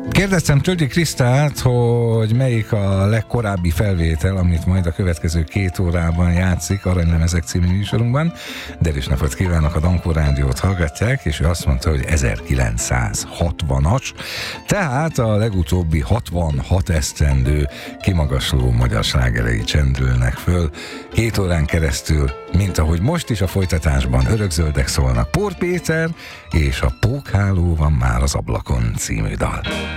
Kérdeztem Tölgyi Krisztát, hogy melyik a legkorábbi felvétel, amit majd a következő 2 órában játszik Aranylemezek című műsorunkban. Derűs napot kívánok, a Dankó Rádiót hallgatják, és ő azt mondta, hogy 1960-as, tehát a legutóbbi 66 esztendő kimagasló magyar slágerei csendülnek föl 2 órán keresztül, mint ahogy most is a folytatásban Örökzöldek szólnak. Pór Péter és a Pókháló van már az ablakon című dal.